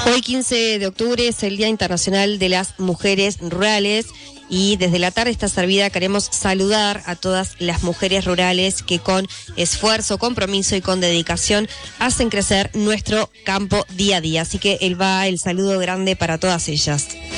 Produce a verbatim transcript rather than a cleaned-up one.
Hoy quince de octubre es el Día Internacional de las Mujeres Rurales y desde la tarde esta servida queremos saludar a todas las mujeres rurales que con esfuerzo, compromiso y con dedicación hacen crecer nuestro campo día a día. Así que él va el saludo grande para todas ellas.